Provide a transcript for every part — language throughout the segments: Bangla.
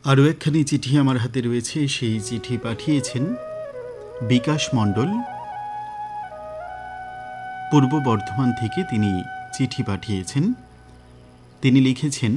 আরও একখানি চিঠি আমার হাতে রয়েছে। সেই চিঠি পাঠিয়েছেন বিকাশ মণ্ডল, পূর্ব বর্ধমান থেকে তিনি চিঠি পাঠিয়েছেন। তিনি লিখেছেন,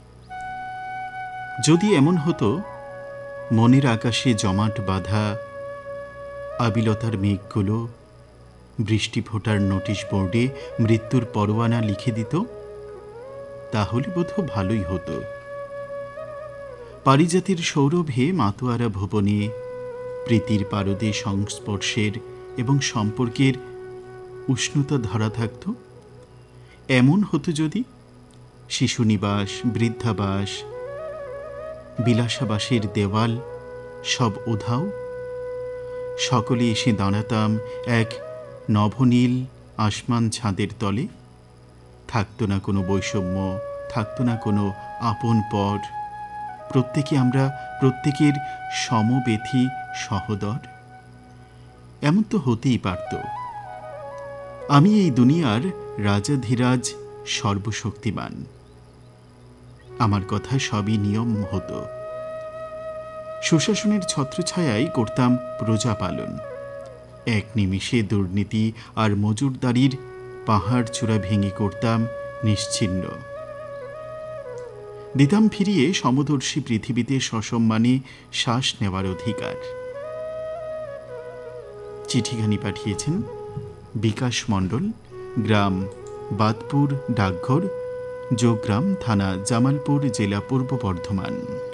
যদি এমন হতো মনের আকাশে জমাট বাঁধা আবিলতার মেঘগুলো বৃষ্টি ফোটার নোটিশ বোর্ডে মৃত্যুর পরোয়ানা লিখে দিত, তাহলে বোধহয় ভালোই হতো। পারিজাতের সৌরভে মাতোয়ারা ভুবনে প্রীতির পারদে সংস্পর্শের এবং সম্পর্কের উষ্ণতা ধরা থাকত। এমন হতো যদি শিশুনিবাস, বৃদ্ধাবাস, বিলাসাবাসের দেওয়াল সব উধাও, সকলে এসে দাঁড়াতাম এক নভনীল আসমান ছাদের তলে। থাকত না কোনো বৈষম্য, থাকত না কোনো আপন পর, প্রত্যেকে আমরা প্রত্যেকের সমবেথী সহোদর। এমন তো হতেই পারত। আমি এই দুনিয়ার রাজাধিরাজ সর্বশক্তিমান, আমার কথা সবই নিয়ম হতো। সুশাসনের ছত্রছায়ায় করতাম প্রজাপালন, এক নিমিষে দুর্নীতি আর মজুরদারির পাহাড় চূড়া ভেঙে করতাম নিশ্চিহ্ন। দিতাম ফিরিয়ে সমদর্শী পৃথিবীতে সসম্মানে শ্বাস নেওয়ার অধিকার। চিঠিখানি পাঠিয়েছেন বিকাশ মণ্ডল, গ্রাম বাদপুর, ডাকঘর যোগগ্রাম, থানা জামালপুর, জেলা পূর্ব বর্ধমান।